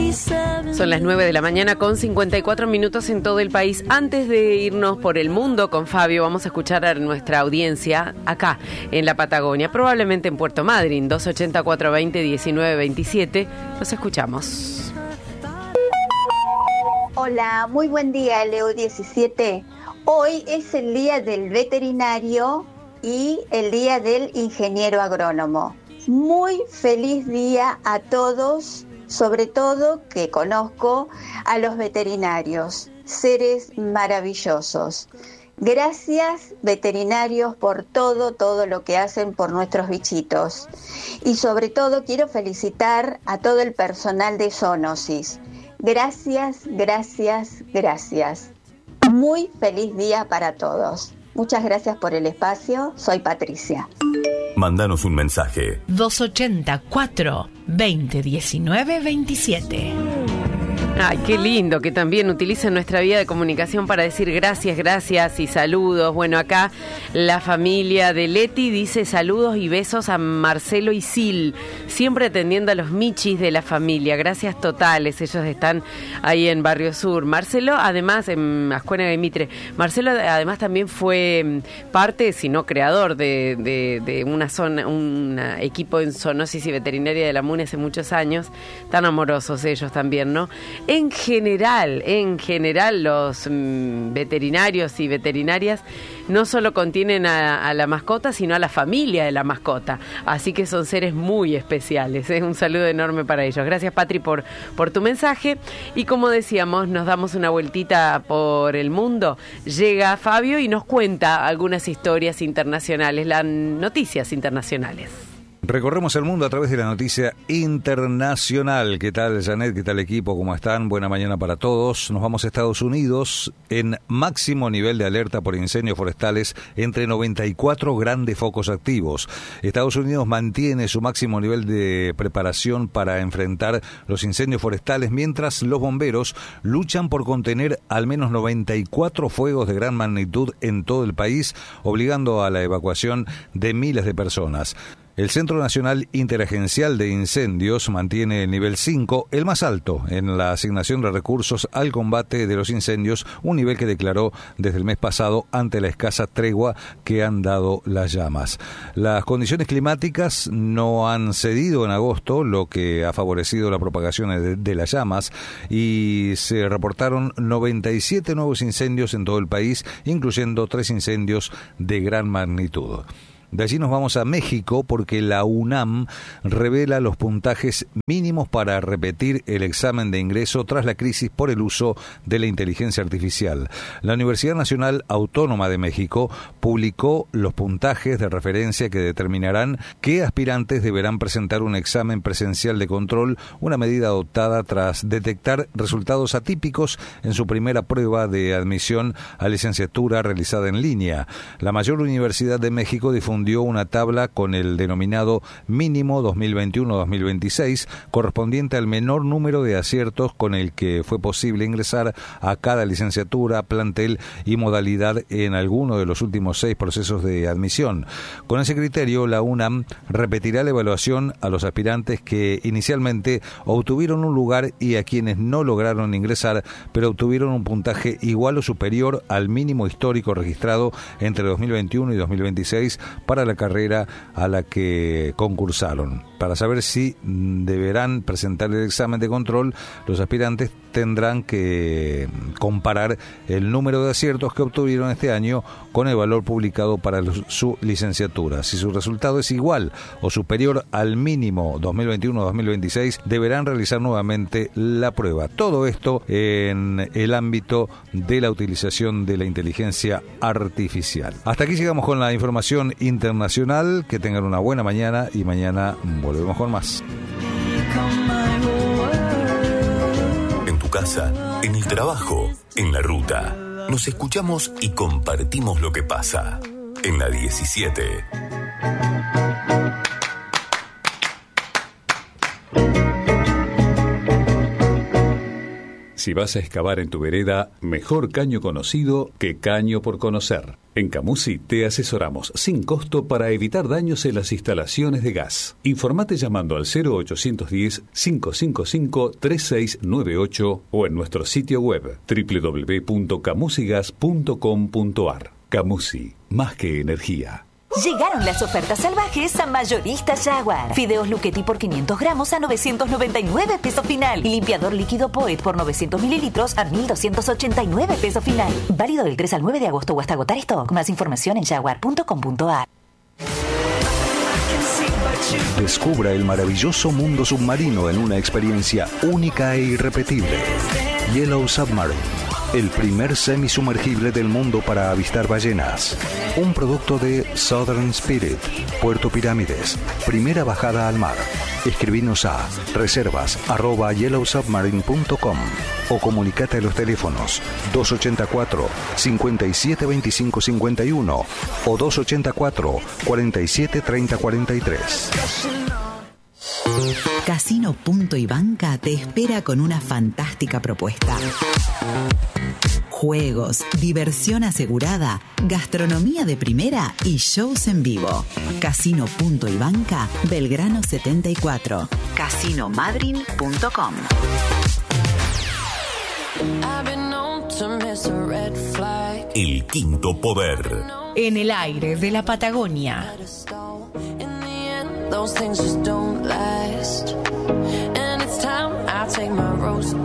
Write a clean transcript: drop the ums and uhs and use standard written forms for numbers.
Son las 9 de la mañana con 54 minutos en todo el país. Antes de irnos por el mundo con Fabio, vamos a escuchar a nuestra audiencia acá en la Patagonia, probablemente en Puerto Madryn, 280-420-1927. Los escuchamos. Hola, muy buen día, Leo 17. Hoy es el día del veterinario y el día del ingeniero agrónomo. Muy feliz día a todos, sobre todo que conozco a los veterinarios, seres maravillosos. Gracias, veterinarios, por todo lo que hacen por nuestros bichitos. Y sobre todo quiero felicitar a todo el personal de Zoonosis. Gracias. Muy feliz día para todos. Muchas gracias por el espacio. Soy Patricia. Mándanos un mensaje. 280-420-1927. Ay, qué lindo que también utilicen nuestra vía de comunicación para decir gracias y saludos. Bueno, acá la familia de Leti dice saludos y besos a Marcelo y Sil, siempre atendiendo a los michis de la familia. Gracias totales, ellos están ahí en Barrio Sur. Marcelo, además, en Ascuénaga y Mitre, Marcelo además también fue parte, si no creador, de una zona, un equipo en zoonosis y veterinaria de la MUNI hace muchos años. Tan amorosos ellos también, ¿no? En general, los veterinarios y veterinarias no solo contienen a la mascota, sino a la familia de la mascota. Así que son seres muy especiales. Un saludo enorme para ellos. Gracias, Patri, por tu mensaje. Y como decíamos, nos damos una vueltita por el mundo. Llega Fabio y nos cuenta algunas historias internacionales, las noticias internacionales. Recorremos el mundo a través de la noticia internacional. ¿Qué tal, Janet? ¿Qué tal, equipo? ¿Cómo están? Buena mañana para todos. Nos vamos a Estados Unidos en máximo nivel de alerta por incendios forestales entre 94 grandes focos activos. Estados Unidos mantiene su máximo nivel de preparación para enfrentar los incendios forestales, mientras los bomberos luchan por contener al menos 94 fuegos de gran magnitud en todo el país, obligando a la evacuación de miles de personas. El Centro Nacional Interagencial de Incendios mantiene el nivel 5, el más alto en la asignación de recursos al combate de los incendios, un nivel que declaró desde el mes pasado ante la escasa tregua que han dado las llamas. Las condiciones climáticas no han cedido en agosto, lo que ha favorecido la propagación de las llamas, y se reportaron 97 nuevos incendios en todo el país, incluyendo 3 incendios de gran magnitud. De allí nos vamos a México porque la UNAM revela los puntajes mínimos para repetir el examen de ingreso tras la crisis por el uso de la inteligencia artificial. La Universidad Nacional Autónoma de México publicó los puntajes de referencia que determinarán qué aspirantes deberán presentar un examen presencial de control, una medida adoptada tras detectar resultados atípicos en su primera prueba de admisión a licenciatura realizada en línea. La mayor universidad de México difundió una tabla con el denominado mínimo 2021-2026, correspondiente al menor número de aciertos con el que fue posible ingresar a cada licenciatura, plantel y modalidad en alguno de los últimos 6 procesos de admisión. Con ese criterio, la UNAM repetirá la evaluación a los aspirantes que inicialmente obtuvieron un lugar y a quienes no lograron ingresar, pero obtuvieron un puntaje igual o superior al mínimo histórico registrado entre 2021 y 2026 para la carrera a la que concursaron. Para saber si deberán presentar el examen de control, los aspirantes tendrán que comparar el número de aciertos que obtuvieron este año con el valor publicado para su licenciatura. Si su resultado es igual o superior al mínimo 2021-2026, deberán realizar nuevamente la prueba. Todo esto en el ámbito de la utilización de la inteligencia artificial. Hasta aquí llegamos con la información internacional. Que tengan una buena mañana y mañana volvemos con más. En tu casa, en el trabajo, en la ruta. Nos escuchamos y compartimos lo que pasa. En la 17. Si vas a excavar en tu vereda, mejor caño conocido que caño por conocer. En Camusi te asesoramos sin costo para evitar daños en las instalaciones de gas. Informate llamando al 0810-555-3698 o en nuestro sitio web www.camusigas.com.ar. Camusi, más que energía. Llegaron las ofertas salvajes a Mayorista Jaguar. Fideos Luchetti por 500 gramos a 999 pesos final. Y limpiador líquido Poet por 900 mililitros a 1.289 pesos final. Válido del 3 al 9 de agosto o hasta agotar stock. Más información en jaguar.com.ar. Descubra el maravilloso mundo submarino en una experiencia única e irrepetible. Yellow Submarine. El primer semisumergible del mundo para avistar ballenas. Un producto de Southern Spirit, Puerto Pirámides. Primera bajada al mar. Escribinos a reservas@yellowsubmarine.com o comunicate a los teléfonos 284-572551 o 284-473043. Casino Punto y Banca te espera con una fantástica propuesta. Juegos, diversión asegurada, gastronomía de primera y shows en vivo. Casino Punto y Banca, Belgrano 74. Casinomadryn.com. El quinto poder. En el aire de la Patagonia. Those things just don't last. And it's time I take my rose